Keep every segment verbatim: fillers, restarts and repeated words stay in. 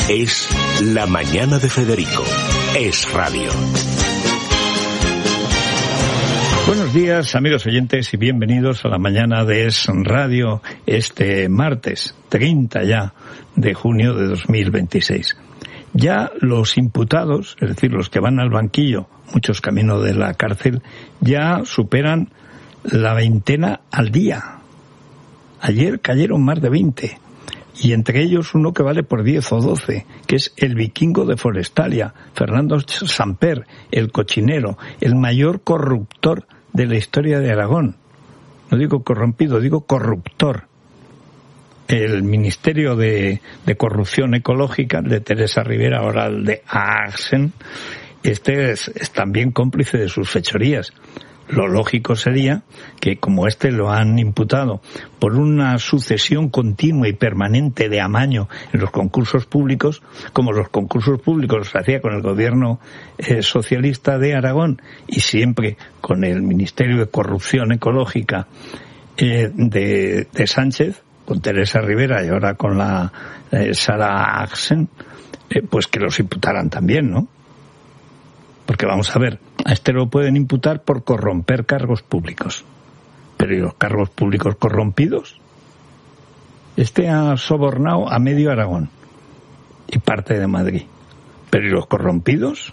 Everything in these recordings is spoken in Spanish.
Es La Mañana de Federico. Es Radio. Buenos días, amigos oyentes, y bienvenidos a la mañana de Es Radio este martes treinta ya de junio de dos mil veintiséis. Ya los imputados, es decir, los que van al banquillo, muchos camino de la cárcel, ya superan la veintena al día. Ayer cayeron más de veinte. Y entre ellos uno que vale por diez o doce, que es el vikingo de Forestalia, Fernando Samper, el cochinero, el mayor corruptor de la historia de Aragón. No digo corrompido, digo corruptor. El Ministerio de, de Corrupción Ecológica de Teresa Rivera, ahora el de Axen, este es, es también cómplice de sus fechorías. Lo lógico sería que, como este lo han imputado por una sucesión continua y permanente de amaño en los concursos públicos, como los concursos públicos los hacía con el gobierno eh, socialista de Aragón y siempre con el Ministerio de Corrupción Ecológica eh, de, de Sánchez, con Teresa Rivera y ahora con la eh, Sara Axen, eh, pues que los imputaran también, ¿no? Porque vamos a ver, a este lo pueden imputar por corromper cargos públicos. Pero ¿y los cargos públicos corrompidos? Este ha sobornado a medio Aragón y parte de Madrid. Pero ¿y los corrompidos?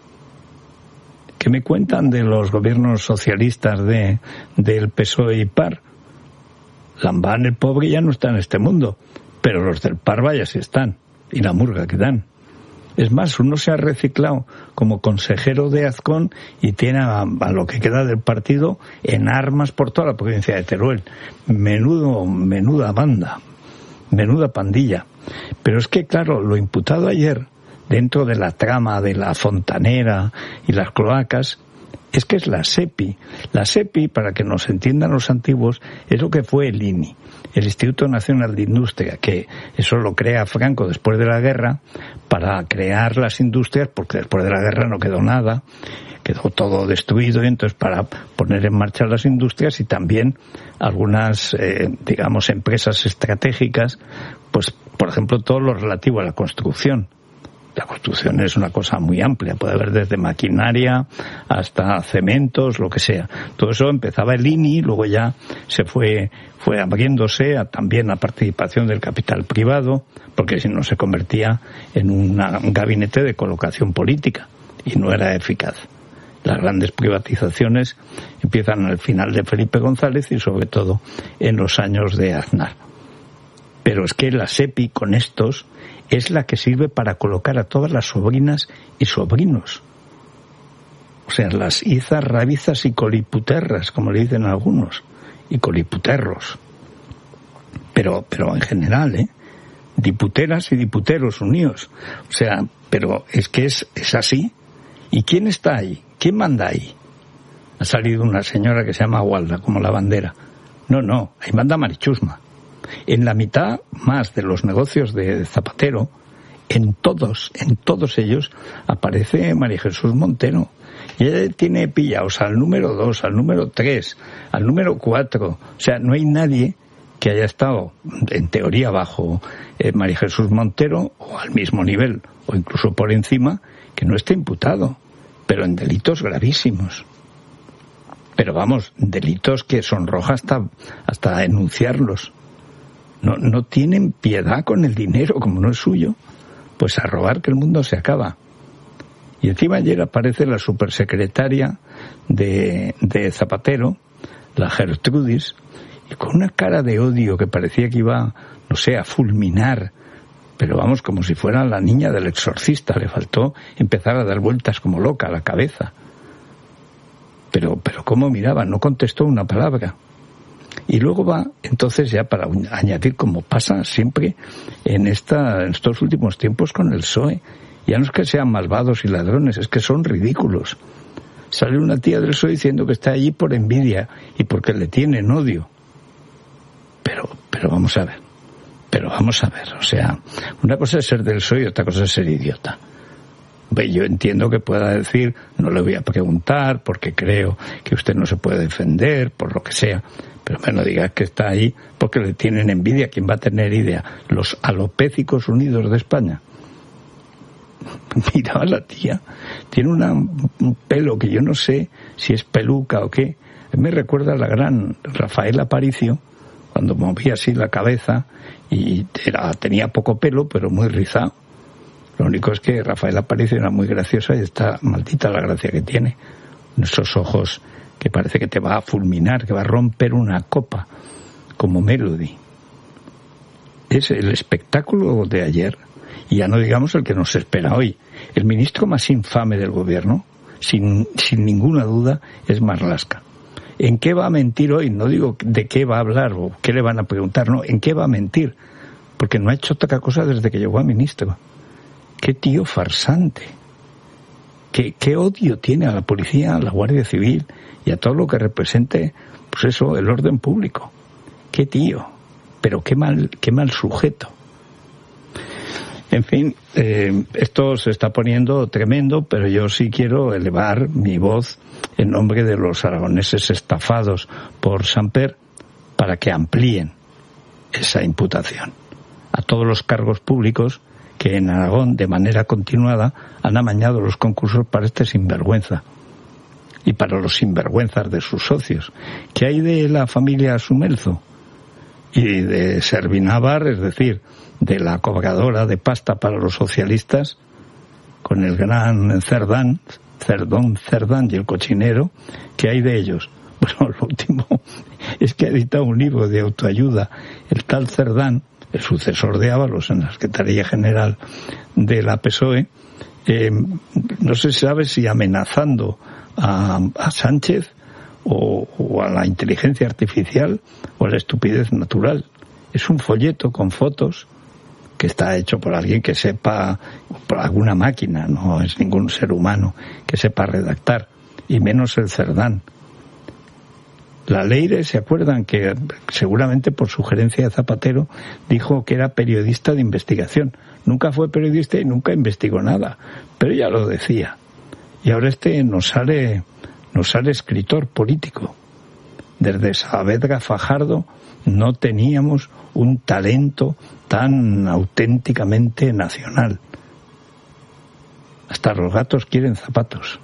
¿Qué me cuentan de los gobiernos socialistas de del P S O E y P A R? Lambán, el pobre, ya no está en este mundo, pero los del P A R vaya si están, y la murga que dan. Es más, uno se ha reciclado como consejero de Azcón y tiene a, a lo que queda del partido en armas por toda la provincia de Teruel. Menudo, menuda banda, menuda pandilla. Pero es que, claro, lo imputado ayer, dentro de la trama de la fontanera y las cloacas, es que es la SEPI. La SEPI, para que nos entiendan los antiguos, es lo que fue el I N I, el Instituto Nacional de Industria, que eso lo crea Franco después de la guerra para crear las industrias, porque después de la guerra no quedó nada, quedó todo destruido, y entonces para poner en marcha las industrias y también algunas, eh, digamos, empresas estratégicas, pues, por ejemplo, todo lo relativo a la construcción. La construcción es una cosa muy amplia, puede haber desde maquinaria hasta cementos, lo que sea. Todo eso empezaba el I N I, luego ya se fue fue abriéndose a, también a participación del capital privado, porque si no se convertía en una, un gabinete de colocación política y no era eficaz. Las grandes privatizaciones empiezan al final de Felipe González y sobre todo en los años de Aznar. Pero es que la SEPI con estos es la que sirve para colocar a todas las sobrinas y sobrinos. O sea, las izas, rabizas y coliputerras, como le dicen algunos, y coliputerros. Pero, pero en general, ¿eh? Diputeras y diputeros unidos. O sea, pero es que es, es así. ¿Y quién está ahí? ¿Quién manda ahí? Ha salido una señora que se llama Gualda, como la bandera. No, no, ahí manda Marichusma. En la mitad más de los negocios de Zapatero, en todos, en todos ellos, aparece María Jesús Montero. Y ella tiene pillados al número dos, al número tres, al número cuatro. O sea, no hay nadie que haya estado, en teoría, bajo eh, María Jesús Montero, o al mismo nivel, o incluso por encima, que no esté imputado, pero en delitos gravísimos. Pero vamos, delitos que sonroja hasta, hasta enunciarlos. No, no tienen piedad con el dinero, como no es suyo, pues a robar que el mundo se acaba. Y encima ayer aparece la supersecretaria de, de Zapatero, la Gertrudis, y con una cara de odio que parecía que iba, no sé, a fulminar, pero vamos, como si fuera la niña del exorcista, le faltó empezar a dar vueltas como loca a la cabeza. Pero, pero cómo miraba, no contestó una palabra. Y luego va, entonces, ya para añadir, como pasa siempre en, esta, en estos últimos tiempos con el P S O E, ya no es que sean malvados y ladrones, es que son ridículos. Sale una tía del P S O E diciendo que está allí por envidia y porque le tienen odio. Pero, pero vamos a ver, pero vamos a ver, o sea, una cosa es ser del P S O E y otra cosa es ser idiota. Yo entiendo que pueda decir, no le voy a preguntar porque creo que usted no se puede defender, por lo que sea, pero me no diga que está ahí porque le tienen envidia. ¿Quién va a tener idea? Los alopécicos unidos de España. miraba a la tía, tiene una, un pelo que yo no sé si es peluca o qué. Me recuerda a la gran Rafael Aparicio, cuando movía así la cabeza y era, tenía poco pelo, pero muy rizado. Lo único es que Rafael Aparicio era muy graciosa y está maldita la gracia que tiene. Esos ojos que parece que te va a fulminar, que va a romper una copa, como Melody. Es el espectáculo de ayer, y ya no digamos el que nos espera hoy. El ministro más infame del gobierno, sin, sin ninguna duda, es Marlaska. ¿En qué va a mentir hoy? No digo de qué va a hablar o qué le van a preguntar, no, ¿en qué va a mentir? Porque no ha hecho otra cosa desde que llegó a ministro. ¡Qué tío farsante! ¿Qué, qué odio tiene a la policía, a la Guardia Civil y a todo lo que represente, pues eso, el orden público? ¡Qué tío! Pero qué mal, qué mal sujeto. En fin, eh, esto se está poniendo tremendo, pero yo sí quiero elevar mi voz en nombre de los aragoneses estafados por Samper para que amplíen esa imputación a todos los cargos públicos que en Aragón de manera continuada han amañado los concursos para este sinvergüenza y para los sinvergüenzas de sus socios. ¿Qué hay de la familia Sumelzo y de Servinávar, es decir, de la cobradora de pasta para los socialistas, con el gran Cerdán, Cerdón Cerdán y el cochinero? ¿Qué hay de ellos? Bueno, lo último es que ha editado un libro de autoayuda, el tal Cerdán, el sucesor de Ábalos en la Secretaría General de la P S O E, eh, no se sabe si amenazando a, a Sánchez o, o a la inteligencia artificial o a la estupidez natural. Es un folleto con fotos que está hecho por alguien que sepa, por alguna máquina, no es ningún ser humano que sepa redactar, y menos el Cerdán. La Leire, ¿se acuerdan? Que seguramente por sugerencia de Zapatero dijo que era periodista de investigación. Nunca fue periodista y nunca investigó nada, pero ya lo decía. Y ahora este nos sale, nos sale escritor político. Desde Saavedra Fajardo no teníamos un talento tan auténticamente nacional. Hasta los gatos quieren zapatos.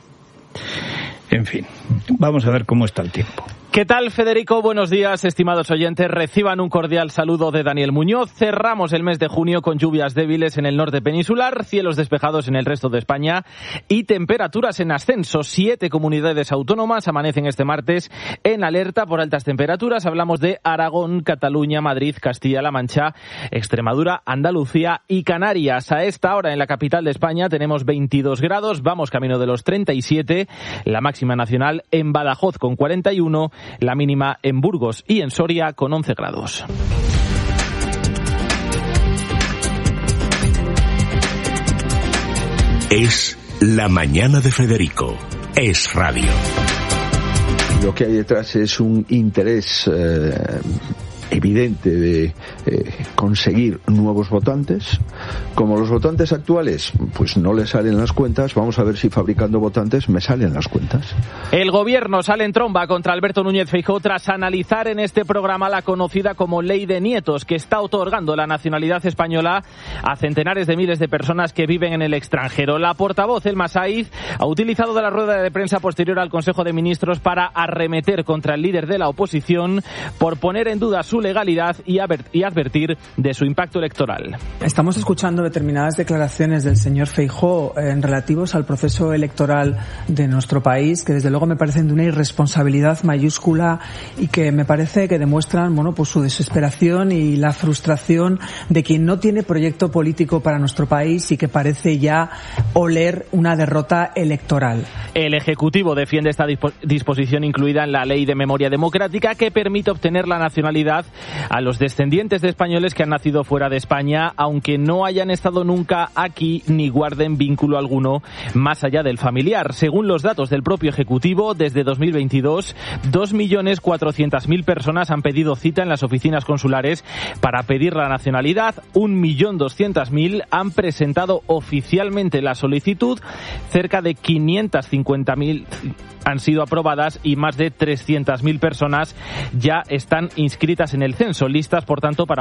En fin, vamos a ver cómo está el tiempo. ¿Qué tal, Federico? Buenos días, estimados oyentes. Reciban un cordial saludo de Daniel Muñoz. Cerramos el mes de junio con lluvias débiles en el norte peninsular, cielos despejados en el resto de España y temperaturas en ascenso. Siete comunidades autónomas amanecen este martes en alerta por altas temperaturas. Hablamos de Aragón, Cataluña, Madrid, Castilla-La Mancha, Extremadura, Andalucía y Canarias. A esta hora en la capital de España tenemos veintidós grados, vamos camino de los treinta y siete, la máxima nacional en Badajoz con cuarenta y uno, la mínima en Burgos y en Soria con once grados. Es la mañana de Federico. Es radio. Lo que hay detrás es un interés eh, evidente de eh, conseguir nuevos votantes. Como los votantes actuales pues no les salen las cuentas, vamos a ver si fabricando votantes me salen las cuentas. El gobierno sale en tromba contra Alberto Núñez Feijóo tras analizar en este programa la conocida como Ley de Nietos, que está otorgando la nacionalidad española a centenares de miles de personas que viven en el extranjero. La portavoz, Elma Saiz, ha utilizado de la rueda de prensa posterior al Consejo de Ministros para arremeter contra el líder de la oposición por poner en duda su legalidad y advertir de su impacto electoral. Estamos escuchando determinadas declaraciones del señor Feijóo en relativos al proceso electoral de nuestro país, que desde luego me parecen de una irresponsabilidad mayúscula y que me parece que demuestran, bueno, pues su desesperación y la frustración de quien no tiene proyecto político para nuestro país y que parece ya oler una derrota electoral. El Ejecutivo defiende esta disposición incluida en la Ley de Memoria Democrática, que permite obtener la nacionalidad a los descendientes de españoles que han nacido fuera de España, aunque no hayan estado nunca aquí ni guarden vínculo alguno más allá del familiar. Según los datos del propio Ejecutivo, desde dos mil veintidós, dos millones cuatrocientas mil personas han pedido cita en las oficinas consulares para pedir la nacionalidad, un millón doscientas mil han presentado oficialmente la solicitud, cerca de quinientas cincuenta mil han sido aprobadas y más de trescientas mil personas ya están inscritas en el censo, listas por tanto para votar el próximo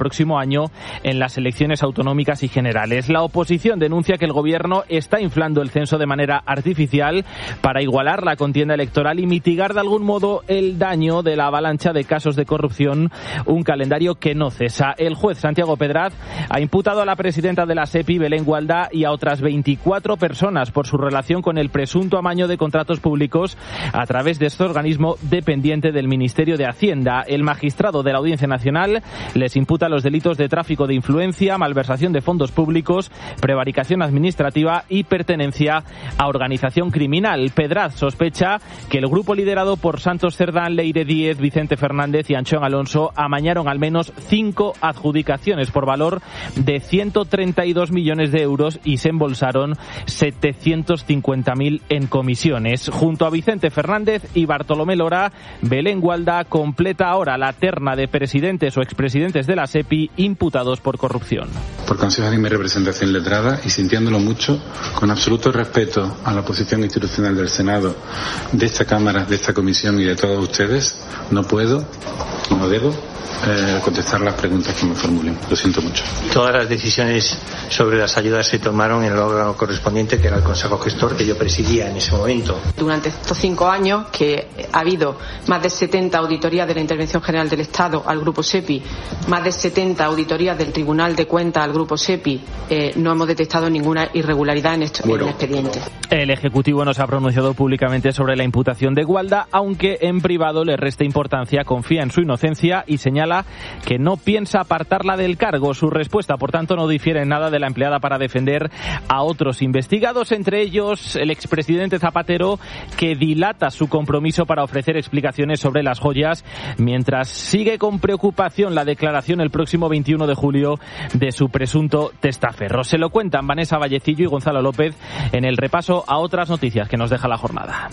próximo año en las elecciones autonómicas y generales. La oposición denuncia que el gobierno está inflando el censo de manera artificial para igualar la contienda electoral y mitigar de algún modo el daño de la avalancha de casos de corrupción, un calendario que no cesa. El juez Santiago Pedraz ha imputado a la presidenta de la SEPI, Belén Gualdá, y a otras veinticuatro personas por su relación con el presunto amaño de contratos públicos a través de este organismo dependiente del Ministerio de Hacienda. El magistrado de la Audiencia Nacional les imputa los delitos de tráfico de influencia, malversación de fondos públicos, prevaricación administrativa y pertenencia a organización criminal. Pedraz sospecha que el grupo liderado por Santos Cerdán, Leire Díez, Vicente Fernández y Anchón Alonso amañaron al menos cinco adjudicaciones por valor de ciento treinta y dos millones de euros y se embolsaron setecientos cincuenta mil en comisiones. Junto a Vicente Fernández y Bartolomé Lora, Belén Gualdá completa ahora la terna de presidentes o expresidentes de la SEPI imputados por corrupción. Por consejo de mi representación letrada y sintiéndolo mucho, con absoluto respeto a la posición institucional del Senado, de esta Cámara, de esta Comisión y de todos ustedes, no puedo, no debo Eh, contestar las preguntas que me formulen. Lo siento mucho. Todas las decisiones sobre las ayudas se tomaron en el órgano correspondiente, que era el Consejo Gestor, que yo presidía en ese momento. Durante estos cinco años, que ha habido más de setenta auditorías de la Intervención General del Estado al Grupo SEPI, más de setenta auditorías del Tribunal de Cuentas al Grupo SEPI, eh, no hemos detectado ninguna irregularidad en, esto, bueno. en el expediente. El Ejecutivo no se ha pronunciado públicamente sobre la imputación de Gualdá, aunque en privado le resta importancia, confía en su inocencia y señala que no piensa apartarla del cargo. Su respuesta, por tanto, no difiere en nada de la empleada para defender a otros investigados, entre ellos el expresidente Zapatero, que dilata su compromiso para ofrecer explicaciones sobre las joyas, mientras sigue con preocupación la declaración el próximo veintiuno de julio de su presunto testaferro. Se lo cuentan Vanessa Vallecillo y Gonzalo López en el repaso a otras noticias que nos deja la jornada.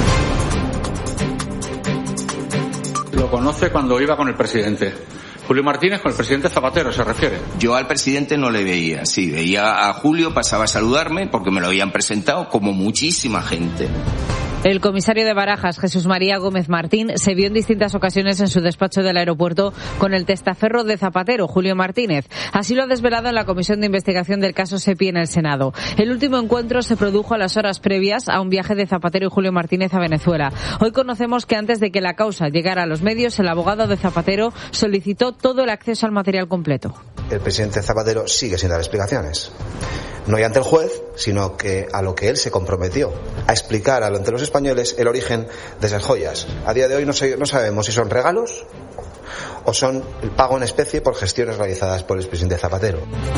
Lo conoce cuando iba con el presidente. Julio Martínez con el presidente Zapatero, ¿se refiere? Yo al presidente no le veía, sí, veía a Julio, pasaba a saludarme porque me lo habían presentado como muchísima gente. El comisario de Barajas, Jesús María Gómez Martín, se vio en distintas ocasiones en su despacho del aeropuerto con el testaferro de Zapatero, Julio Martínez. Así lo ha desvelado en la Comisión de Investigación del caso SEPI en el Senado. El último encuentro se produjo a las horas previas a un viaje de Zapatero y Julio Martínez a Venezuela. Hoy conocemos que antes de que la causa llegara a los medios, el abogado de Zapatero solicitó todo el acceso al material completo. El presidente Zapatero sigue sin dar explicaciones. No ya ante el juez, sino que a lo que él se comprometió, a explicar ante los españoles el origen de esas joyas. A día de hoy no, sé, no sabemos si son regalos o son el pago en especie por gestiones realizadas por el presidente Zapatero.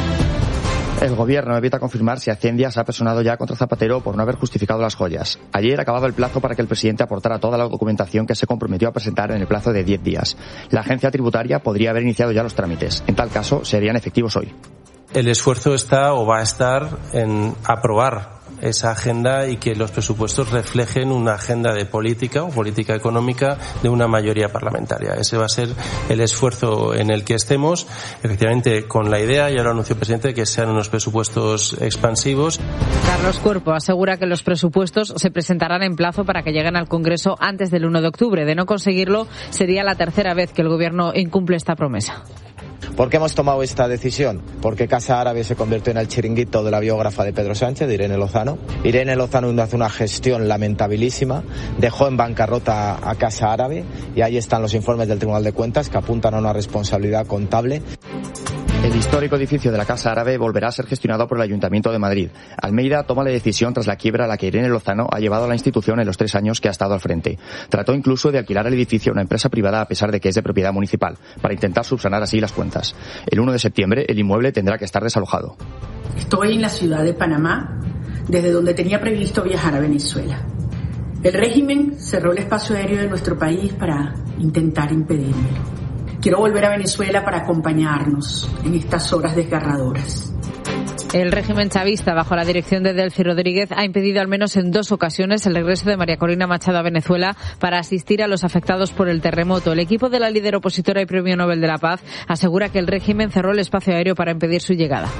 El gobierno evita confirmar si Hacienda se ha personado ya contra Zapatero por no haber justificado las joyas. Ayer acababa el plazo para que el presidente aportara toda la documentación que se comprometió a presentar en el plazo de diez días. La agencia tributaria podría haber iniciado ya los trámites. En tal caso, serían efectivos hoy. El esfuerzo está o va a estar en aprobar esa agenda y que los presupuestos reflejen una agenda de política o política económica de una mayoría parlamentaria. Ese va a ser el esfuerzo en el que estemos, efectivamente con la idea, ya lo anunció el presidente, que sean unos presupuestos expansivos. Carlos Cuerpo asegura que los presupuestos se presentarán en plazo para que lleguen al Congreso antes del uno de octubre. De no conseguirlo, sería la tercera vez que el Gobierno incumple esta promesa. ¿Por qué hemos tomado esta decisión? Porque Casa Árabe se convirtió en el chiringuito de la biógrafa de Pedro Sánchez, de Irene Lozano. Irene Lozano hace una gestión lamentabilísima, dejó en bancarrota a Casa Árabe y ahí están los informes del Tribunal de Cuentas que apuntan a una responsabilidad contable. El histórico edificio de la Casa Árabe volverá a ser gestionado por el Ayuntamiento de Madrid. Almeida toma la decisión tras la quiebra a la que Irene Lozano ha llevado a la institución en los tres años que ha estado al frente. Trató incluso de alquilar el edificio a una empresa privada a pesar de que es de propiedad municipal, para intentar subsanar así las cuentas. El uno de septiembre el inmueble tendrá que estar desalojado. Estoy en la ciudad de Panamá, desde donde tenía previsto viajar a Venezuela. El régimen cerró el espacio aéreo de nuestro país para intentar impedírmelo. Quiero volver a Venezuela para acompañarnos en estas horas desgarradoras. El régimen chavista, bajo la dirección de Delcy Rodríguez, ha impedido al menos en dos ocasiones el regreso de María Corina Machado a Venezuela para asistir a los afectados por el terremoto. El equipo de la líder opositora y premio Nobel de la Paz asegura que el régimen cerró el espacio aéreo para impedir su llegada.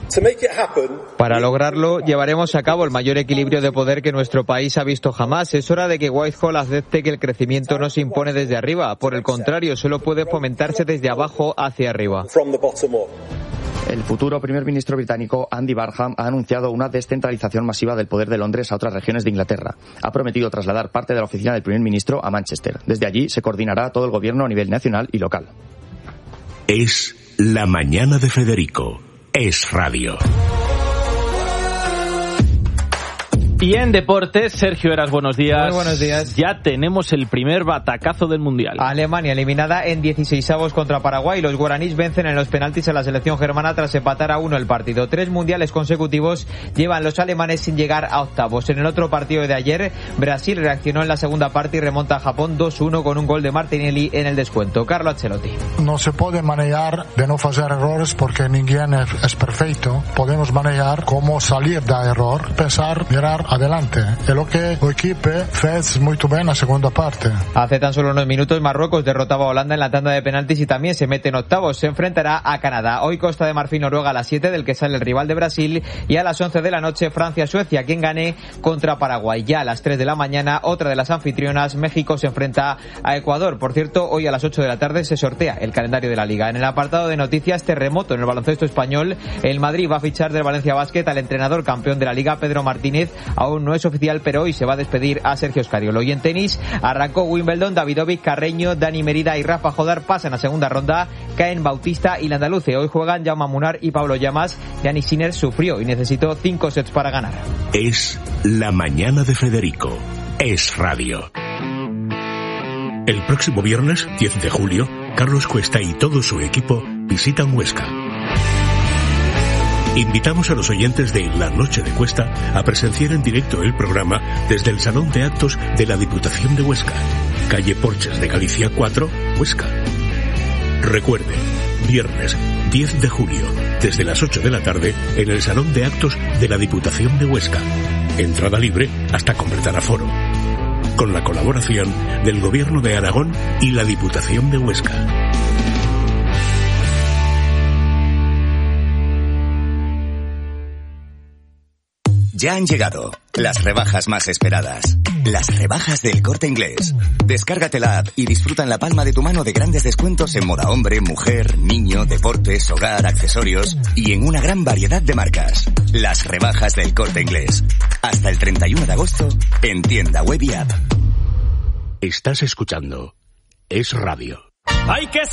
Para lograrlo, llevaremos a cabo el mayor equilibrio de poder que nuestro país ha visto jamás. Es hora de que Whitehall acepte que el crecimiento no se impone desde arriba. Por el contrario, solo puede fomentarse desde abajo hacia arriba. El futuro primer ministro británico Andy Barham ha anunciado una descentralización masiva del poder de Londres a otras regiones de Inglaterra. Ha prometido trasladar parte de la oficina del primer ministro a Manchester. Desde allí se coordinará todo el gobierno a nivel nacional y local. Es la mañana de Federico. Es radio. Y en deportes, Sergio Eras, buenos días. Muy buenos días. Ya tenemos el primer batacazo del Mundial. Alemania eliminada en dieciseisavos contra Paraguay. Los guaraníes vencen en los penaltis a la selección germana tras empatar a uno el partido. Tres mundiales consecutivos llevan los alemanes sin llegar a octavos. En el otro partido de ayer, Brasil reaccionó en la segunda parte y remonta a Japón dos uno con un gol de Martinelli en el descuento. Carlo Ancelotti. No se puede manejar de no hacer errores porque ninguém es perfecto. Podemos manejar cómo salir de error, pensar, mirar adelante. Es lo que el equipo fez muy bien la segunda parte. Hace tan solo unos minutos Marruecos derrotaba a Holanda en la tanda de penaltis y también se mete en octavos. Se enfrentará a Canadá. Hoy Costa de Marfil Noruega a las siete, del que sale el rival de Brasil, y a las once de la noche Francia-Suecia, quien gane contra Paraguay. Ya a las tres de la mañana otra de las anfitrionas, México, se enfrenta a Ecuador. Por cierto, hoy a las ocho de la tarde se sortea el calendario de la Liga. En el apartado de noticias, terremoto en el baloncesto español. El Madrid va a fichar del Valencia Basket al entrenador campeón de la Liga, Pedro Martínez. Aún no es oficial, pero hoy se va a despedir a Sergio Scariolo. Y en tenis, arrancó Wimbledon. Davidovich, Carreño, Dani Merida y Rafa Jodar pasan a segunda ronda. Caen Bautista y Landaluce. Hoy juegan Jaume Munar y Pablo Llamas. Yannick Sinner sufrió y necesitó cinco sets para ganar. Es la mañana de Federico. Es radio. El próximo viernes, diez de julio, Carlos Cuesta y todo su equipo visitan Huesca. Invitamos a los oyentes de La Noche de Cuesta a presenciar en directo el programa desde el Salón de Actos de la Diputación de Huesca, calle Porches de Galicia cuatro, Huesca. Recuerde, viernes diez de julio, desde las ocho de la tarde, en el Salón de Actos de la Diputación de Huesca. Entrada libre hasta completar aforo. Con la colaboración del Gobierno de Aragón y la Diputación de Huesca. Ya han llegado las rebajas más esperadas. Las rebajas del Corte Inglés. Descárgate la app y disfruta en la palma de tu mano de grandes descuentos en moda hombre, mujer, niño, deportes, hogar, accesorios y en una gran variedad de marcas. Las rebajas del Corte Inglés. Hasta el treinta y uno de agosto en tienda web y app. Estás escuchando Es Radio. Hay que